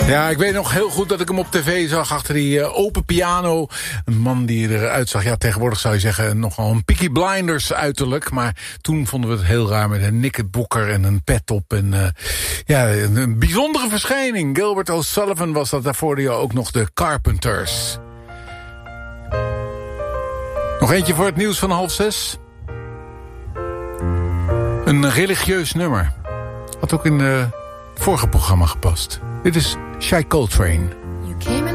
Ja, ik weet nog heel goed dat ik hem op tv zag achter die open piano. Een man die eruit zag, ja, tegenwoordig zou je zeggen nogal een Peaky Blinders uiterlijk. Maar toen vonden we het heel raar met een knickerbocker en een pet op. En ja, een bijzondere verschijning. Gilbert O'Sullivan was dat, daarvoor die ook nog de Carpenters. Nog eentje voor het nieuws van 5:30. Een religieus nummer. Had ook in het vorige programma gepast. Dit is Shy Coltrane.